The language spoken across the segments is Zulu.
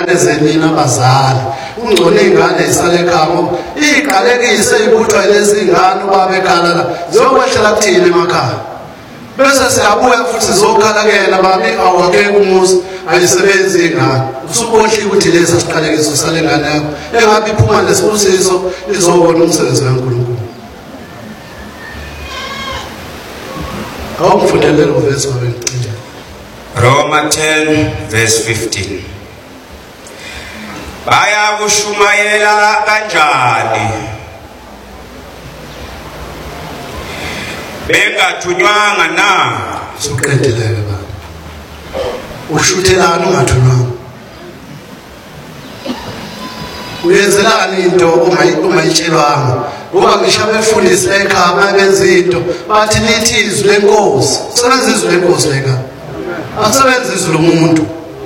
nezingane zenina abazali ungcono ingane isale ekhaya iqalekise ibuthwa lezingane babekhala la ziyokwehlela kuthina emakhaya bese siyabuya futhi sizokhala kena babi awake umuzi ayisebenzi ingane usukohli ukuthi lesi siqalekiso sale ngane yakho engabe iphuma lesibusiso izobona umsebenzi kaNkulunkulu awufundele lo verse wabengicela Roma 10 verse 15 Baya kushumayela kanjani bengathunywanga na soqedeleke ba ushuthelana ungathunywanga uyenzelani into uma itshelwanga ngoba ngisho abefundisi ekhaya babenza into bathi lithi izwi lenkosi sebenza izwi lenkosi leka asebenza izwi lomuntu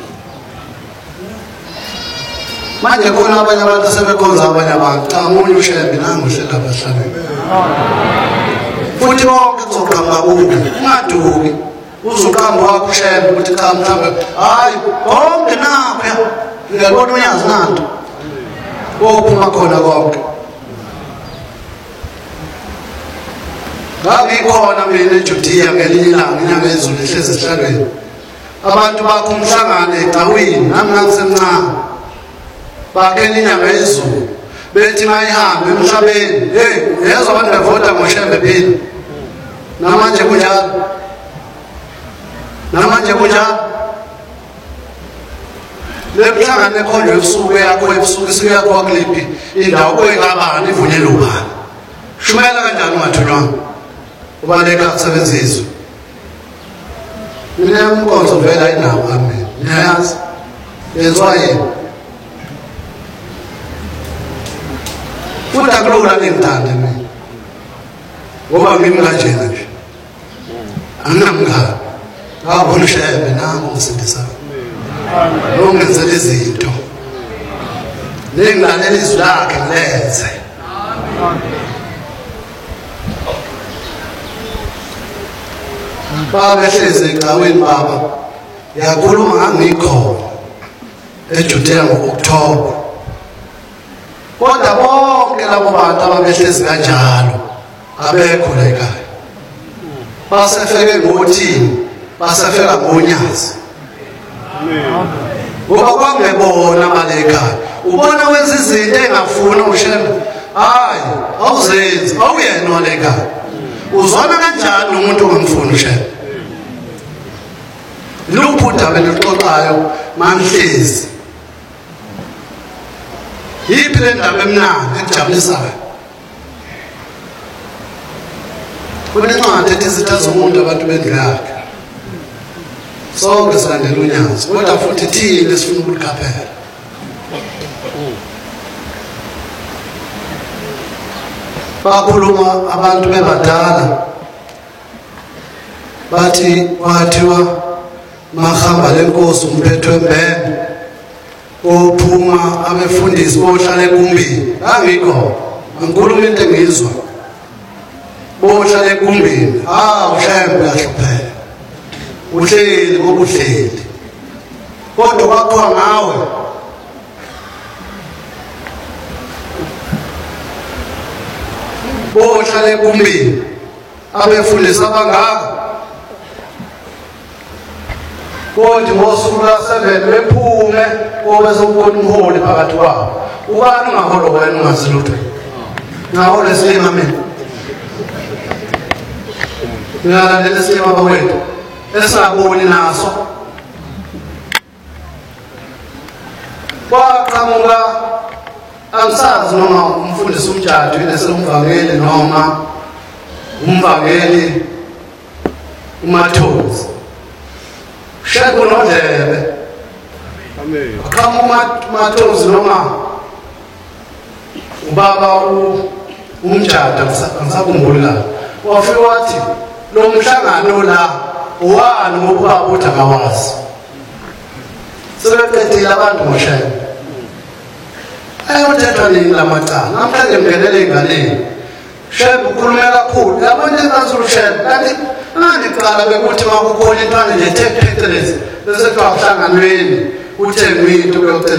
manje khona abanye abantu sebekhonza abanye abantu cha umunye ushembe nangu ushela abahlangene futhi bonke kuzoqhamba kubi ungaduki uzoqhamba wakho ushembe ukuthi cha mhlawumbe hayi bonke napha ngiyabona uyazi nanto wophuma khona konke ngabikhona mina eJudiya ngelinye ilanga inyanga ezulu ehlezi esihlalweni abantu bakho umhlangano eCawini nami ngisemncane bakhe inyanga ezulu bethi mayihambe emhlabeni yezwa abantu bevota ngoshembe phela namanje kunjalo lemhlangano ekhonjwe ebusuku yakho ebusuku isiyakho kwakuliphi indawo kwengabani ivunyelwe ubani shumela kanjani ungathunywanga ubaleka kusebenza izwi mina umkonzo vela ayinawo amen niyayazi yenzwa yini futhi akulula ngithande mina ngoba ngimi kanjena nje anginamngani ngabona ushembe nangu ngisindisana ungenzela izinto nengilalela izwi lakhe ngilenze baba ehlezi eCaweni baba yakhuluma ngangikhona eJudiya ngo-October kodwa bonke labo bantu ababehlezi kanjalo abekho la ekhaya basefeke ngothini basefeka ngonyasi ngoba kwangebona abale ekhaya ubona wenza izinto engafuna ushembe hayi awuzenzi awuyena wale ekhaya uzona kanjani umuntu ongamfuni ushembe luphi udaba eluxoxayo manhlezi yiphi le ndaba emnandi ekujabulisayo kunencwadi ethi izitha zomuntu abantu bendlu yakhe sonke silandela unyazi kodwa futhi thina sifuna ukulikhaphela bakhuluma abantu bebadala bathi kwathiwa mahamba lenkosi umphetho wembembe ophuma abefundisi bohlala ekumbini angikho angikhuluma into engizwa bohlala ekumbini ushembe uyahlupheka uhleli ngoba uhleli kodwa kwakho ngawe bohlala ekumbini abefundisi abangaka kodwa ngosuku la7 bephume kobe sokubona umholi phakathi kwabo ubani ungaholo wena ungasilutho ngaholo esilima mina ngiyala lesilima bawethu esingaboni naso kwaqhamuka angisazi noma umfundisi umjadi leselumvangeli noma umvangeli uMathozi sheko nodlebe amen Mathozi noma ubaba umjada ngisakhumbula la wafika wathi lo mhlangano la wani ngokubaba uthi akawazi sebeqedile abantu ngoshaya ayothetha nini lamacala namhlanje ngenele inganeni shebe ukhulumela kakhulu yabona inkansulu shebe kanti angiqala bekuthi makukhona intwana nje tech bese kwahlanganweni uthe ngwinto